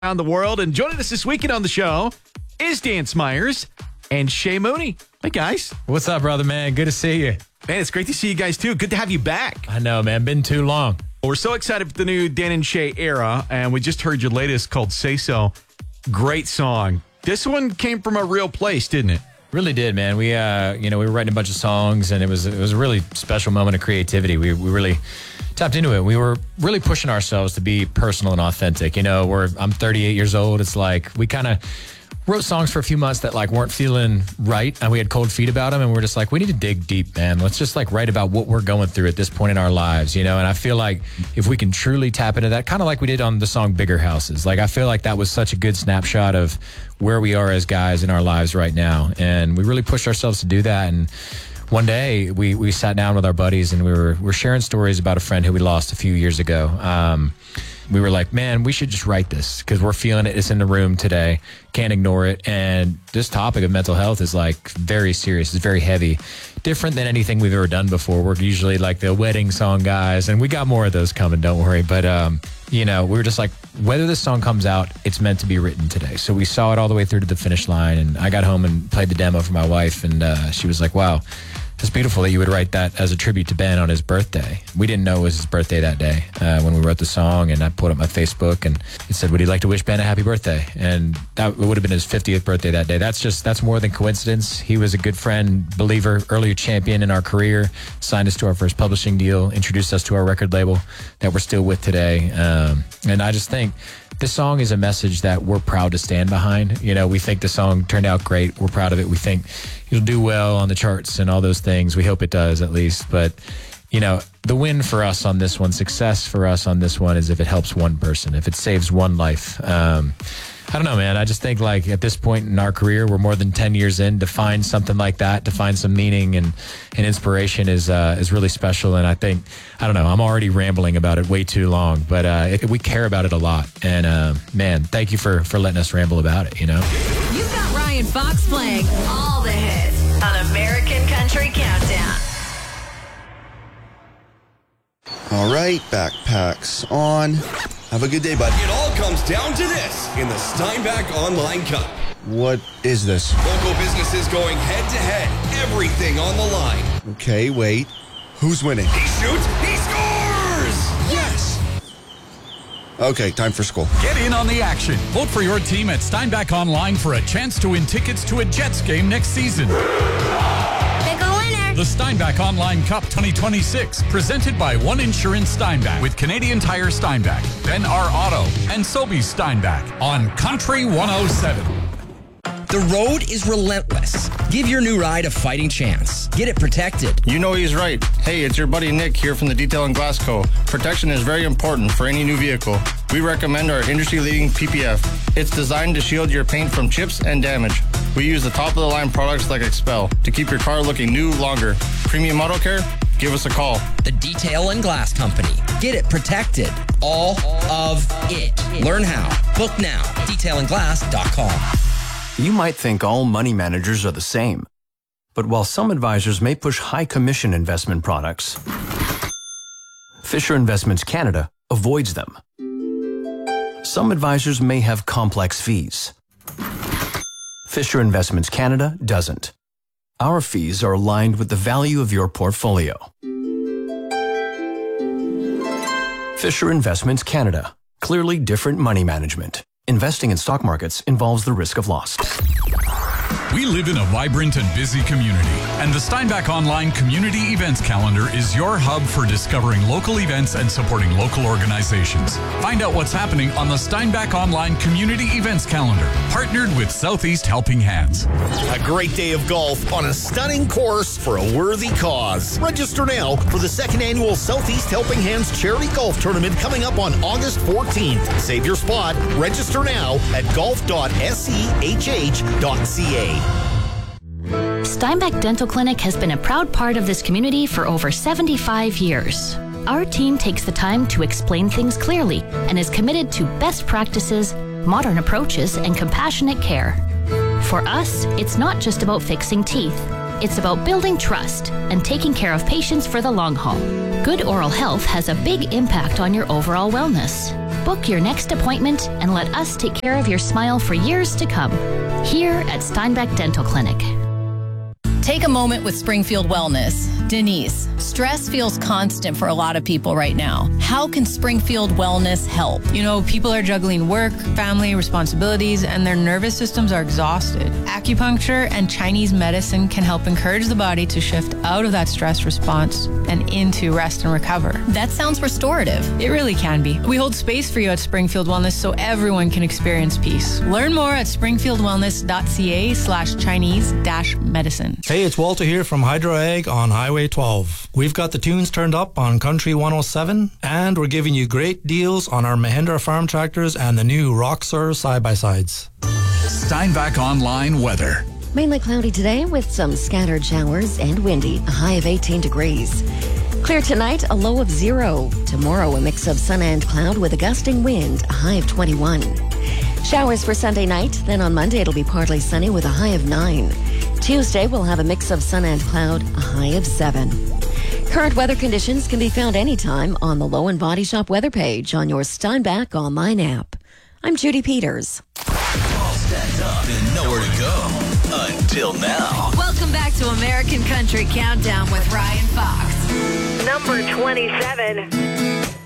around the world. And joining us this weekend on the show is Dan Smyers and Shay Mooney. Hey, guys. What's up, brother, man? Good to see you. Man, it's great to see you guys, too. Good to have you back. I know, man. Been too long. We're so excited for the new Dan and Shay era, and we just heard your latest called Say So. Great song. This one came from a real place, didn't it? Really did, man. We were writing a bunch of songs, and it was a really special moment of creativity. We really tapped into it. We were really pushing ourselves to be personal and authentic. You know, I'm 38 years old. It's like we kind of wrote songs for a few months that like weren't feeling right, and we had cold feet about them, and we're just like, we need to dig deep, man. Let's just like write about what we're going through at this point in our lives, you know. And I feel like if we can truly tap into that, kind of like we did on the song Bigger Houses, like I feel like that was such a good snapshot of where we are as guys in our lives right now, and we really pushed ourselves to do that. And one day we sat down with our buddies, and we're sharing stories about a friend who we lost a few years ago. We were like, man, we should just write this because we're feeling it. It's in the room today. Can't ignore it. And this topic of mental health is like very serious. It's very heavy. Different than anything we've ever done before. We're usually like the wedding song guys, and we got more of those coming, don't worry. But, we were just like, whether this song comes out, it's meant to be written today. So we saw it all the way through to the finish line, and I got home and played the demo for my wife, and she was like, wow, it's beautiful that you would write that as a tribute to Ben on his birthday. We didn't know it was his birthday that day when we wrote the song, and I put up my Facebook, and it said, would you like to wish Ben a happy birthday? And that would have been his 50th birthday that day. That's more than coincidence. He was a good friend, believer, earlier champion in our career, signed us to our first publishing deal, introduced us to our record label that we're still with today. And I just think this song is a message that we're proud to stand behind. You know, we think the song turned out great. We're proud of it. We think it'll do well on the charts and all those things. We hope it does, at least. But, you know, the win for us on this one, success for us on this one, is if it helps one person, if it saves one life. I don't know, man. I just think like at this point in our career, we're more than 10 years in, to find something like that, to find some meaning and inspiration is really special. And I think, I don't know, I'm already rambling about it way too long, but we care about it a lot. And man, thank you for letting us ramble about it, you know? You've got Ryan Fox playing all the hits on American Country Countdown. All right, backpacks on. Have a good day, bud. It all comes down to this in the Steinbach Online Cup. What is this? Local businesses going head-to-head. Everything on the line. Okay, wait. Who's winning? He shoots. He scores! Yes! Okay, time for school. Get in on the action. Vote for your team at Steinbach Online for a chance to win tickets to a Jets game next season. The Steinbach Online Cup 2026, presented by One Insurance Steinbach with Canadian Tire Steinbach, Ben R. Auto, and Sobeys Steinbach on Country 107. The road is relentless. Give your new ride a fighting chance. Get it protected. You know he's right. Hey, it's your buddy Nick here from the Detail and Glass Co. Protection is very important for any new vehicle. We recommend our industry-leading PPF. It's designed to shield your paint from chips and damage. We use the top-of-the-line products like Expel to keep your car looking new longer. Premium Auto Care? Give us a call. The Detail and Glass Company. Get it protected. All of it. Learn how. Book now. detailandglass.com. You might think all money managers are the same. But while some advisors may push high commission investment products, Fisher Investments Canada avoids them. Some advisors may have complex fees. Fisher Investments Canada doesn't. Our fees are aligned with the value of your portfolio. Fisher Investments Canada. Clearly different money management. Investing in stock markets involves the risk of loss. We live in a vibrant and busy community, and the Steinbach Online Community Events Calendar is your hub for discovering local events and supporting local organizations. Find out what's happening on the Steinbach Online Community Events Calendar, partnered with Southeast Helping Hands. A great day of golf on a stunning course for a worthy cause. Register now for the second annual Southeast Helping Hands Charity Golf Tournament coming up on August 14th. Save your spot. Register now at golf.sehh.ca. Steinbach Dental Clinic has been a proud part of this community for over 75 years. Our team takes the time to explain things clearly and is committed to best practices, modern approaches, and compassionate care. For us, it's not just about fixing teeth. It's about building trust and taking care of patients for the long haul. Good oral health has a big impact on your overall wellness. Book your next appointment and let us take care of your smile for years to come. Here at Steinbeck Dental Clinic. Take a moment with Springfield Wellness. Denise, stress feels constant for a lot of people right now. How can Springfield Wellness help? You know, people are juggling work, family responsibilities, and their nervous systems are exhausted. Acupuncture and Chinese medicine can help encourage the body to shift out of that stress response and into rest and recover. That sounds restorative. It really can be. We hold space for you at Springfield Wellness so everyone can experience peace. Learn more at springfieldwellness.ca/Chinese-medicine. Hey, it's Walter here from Hydro Ag on Highway 12. We've got the tunes turned up on Country 107, and we're giving you great deals on our Mahindra farm tractors and the new Roxor side-by-sides. Steinbach Online weather. Mainly cloudy today with some scattered showers and windy, a high of 18 degrees. Clear tonight, a low of 0. Tomorrow, a mix of sun and cloud with a gusting wind, a high of 21. Showers for Sunday night, then on Monday it'll be partly sunny with a high of 9. Tuesday, we'll have a mix of sun and cloud, a high of 7. Current weather conditions can be found anytime on the Low and Body Shop weather page on your Steinbach online app. I'm Judy Peters. All stacked up and nowhere to go until now. Welcome back to American Country Countdown with Ryan Fox. Number 27.